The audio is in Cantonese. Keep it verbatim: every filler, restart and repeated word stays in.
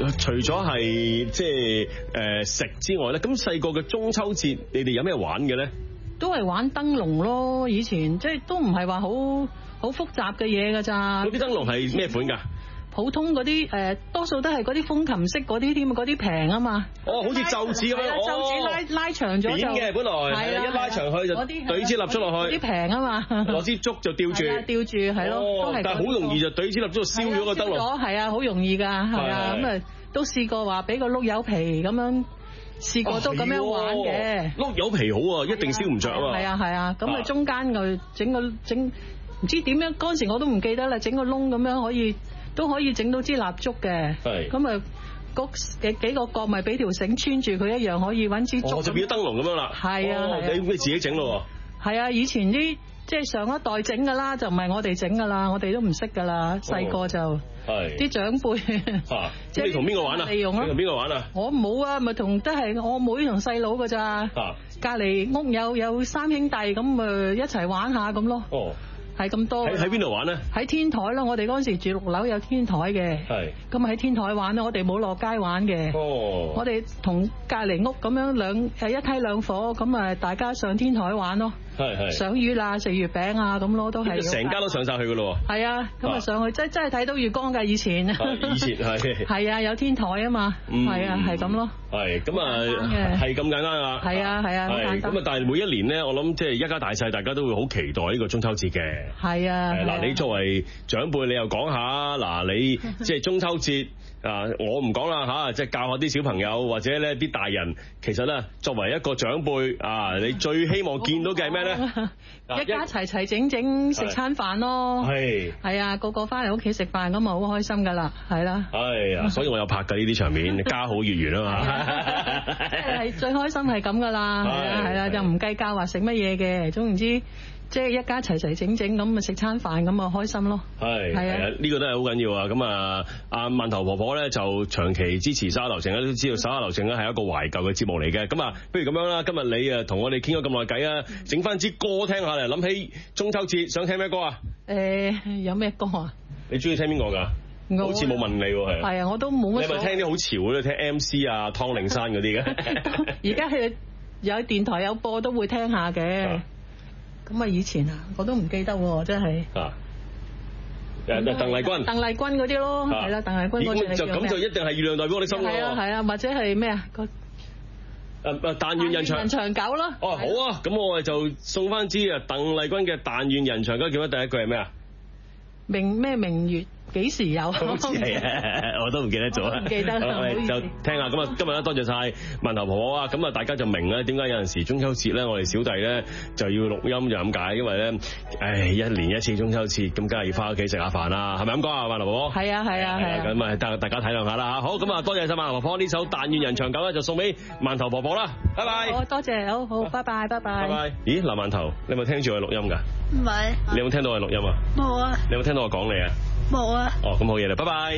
除咗係即係誒食之外咧，咁細個嘅中秋節你哋有咩玩嘅咧？ 都係玩燈籠咯，以前即係都唔係話好好複雜嘅嘢㗎咋。 嗰啲燈籠係咩款㗎？ 普通嗰啲誒，多數都係嗰啲風琴式嗰啲添，嗰啲平啊嘛。 哦，好似袖子咁樣， 袖子拉拉長咗就扁嘅本來，係啊，一拉長去就懟支蠟燭落去。 啲平啊嘛， 攞支竹就吊住， 吊住係咯，都係。 但係好容易就懟支蠟燭燒咗個燈籠。 係啊，好容易㗎，係啊，咁啊都試過話俾個碌柚皮咁樣，試過都咁樣玩嘅。 碌柚皮好啊，一定燒唔着啊嘛。 係啊係啊，咁啊中間就整個整唔知點樣，嗰陣時我都唔記得啦，整個窿咁樣可以。都可以整到支蠟燭嘅，咁啊嗰幾幾個角咪俾條繩穿住佢一樣，可以揾支竹。哦，就變咗燈籠咁樣啦。係啊，你你自己整咯喎。係啊，以前啲即係上一代整噶啦，就唔係我哋整噶啦，我哋都唔識噶啦，細個就係啲長輩。嚇！即係你同邊個玩啊？利用咯。你同邊個玩啊？我冇啊，咪同都係我妹同細佬噶咋。嚇！隔離屋有有三兄弟咁咪一齊玩下咁咯。哦。係咁多。喺喺邊度玩咧？喺天台咯，我哋嗰陣時住六樓有天台嘅。係。咁喺天台玩咯，我哋冇落街玩嘅。哦。我哋同隔離屋咁樣兩誒一梯兩伙，咁啊大家上天台玩咯。係係。賞月啊，食月餅啊，咁咯都係。成家都上晒去噶咯喎。係啊，咁啊上去真真係睇到月光㗎，以前。以前係。係啊，有天台啊嘛。嗯。係啊，係咁咯。係。咁啊，係咁簡單啊。係啊係啊，好簡單。咁啊，但係每一年咧，我諗即係一家大細，大家都會好期待呢個中秋節嘅。係啊，嗱，你作為長輩，你又講下，嗱，你即係中秋節啊，我唔講啦吓，即係教下啲小朋友或者咧啲大人，其實咧作為一個長輩啊，你最希望見到嘅係咩咧？一家齊齊整整食餐飯咯，係係啊，個個翻嚟屋企食飯咁啊，好開心噶啦，係啦，係啊，所以我有拍嘅呢啲場面，家好月圓啊嘛，係最開心係咁噶啦，係啊係啦，就唔計較話食乜嘢嘅，總言之。即係一家齊齊整整咁啊食餐飯咁啊開心咯，係係啊，呢個都係好緊要啊！咁啊，阿饅頭婆婆咧就長期支持手下留情，都知道手下留情咧係一個懷舊嘅節目嚟嘅。咁啊，不如咁樣啦，今日你啊同我哋傾咗咁耐偈啊，整翻支歌聽下嚟，諗起中秋節想聽咩歌啊？誒，有咩歌啊？你中意聽邊個噶？好似冇問你喎，係係啊，我都冇乜。你係咪聽啲好潮嗰啲，聽 M C 啊、湯令山嗰啲嘅？而家係有電台有播都會聽下嘅。咁啊！以前啊，我都唔記得喎，真係。啊！誒，鄧麗君。鄧麗君嗰啲咯，係啦，鄧麗君嗰隻。咁就咁就一定係月亮代表我的心咯。係啊係啊，或者係咩啊？個誒誒，但願人長人長久咯。哦，好啊，咁我哋就送翻支啊，鄧麗君嘅《但願人長久》，記得第一句係咩啊？明咩明月幾時有？好似係啊，我都唔記得咗啦。唔記得啦，我哋就聽下。咁啊，今日咧多謝晒饅頭婆婆啊！咁啊，大家就明咧點解有陣時中秋節咧，我哋小弟咧就要錄音就咁解，因為咧，唉，一年一次中秋節，咁梗係要翻屋企食下飯啦，係咪咁講啊，饅頭婆婆？係啊，係啊，係啊。咁啊，大大家體諒下啦嚇。好，咁啊，多謝晒饅頭婆婆呢首《但願人長久》咧，就送俾饅頭婆婆啦。拜拜。好，多謝，好好，拜拜，拜拜。拜拜。咦，嗱，饅頭，你有冇聽住我錄音㗎？唔係。你有冇聽到我錄音啊？冇啊。你有冇聽到我講你啊？冇啊。哦，咁好嘢啦，拜拜。